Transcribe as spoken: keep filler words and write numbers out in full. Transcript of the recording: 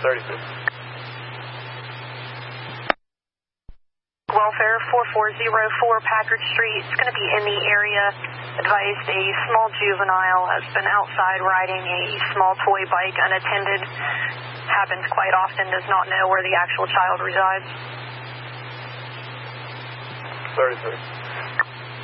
thirty-three. Welfare four four zero four Packard Street. It's going to be in the area. Advised a small juvenile has been outside riding a small toy bike unattended. Happens quite often, does not know where the actual child resides. thirty-three.